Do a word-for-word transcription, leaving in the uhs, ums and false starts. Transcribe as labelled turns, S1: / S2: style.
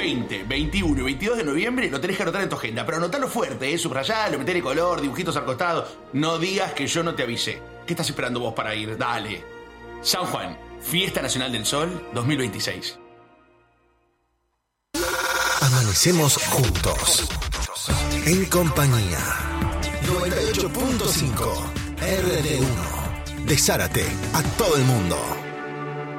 S1: veinte, veintiuno y veintidós de noviembre lo tenés que anotar en tu agenda. Pero anotalo fuerte, ¿eh? Subrayalo, metele color, dibujitos al costado. No digas que yo no te avisé. ¿Qué estás esperando vos para ir? Dale. San Juan, Fiesta Nacional del Sol dos mil veintiséis.
S2: Amanecemos juntos. En compañía. noventa y ocho punto cinco R D uno. De Zárate a todo el mundo.